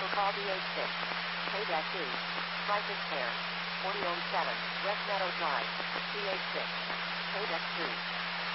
call DH6. K-2. Prices fair. 40 7. West Meadow Drive. DH6. K-3.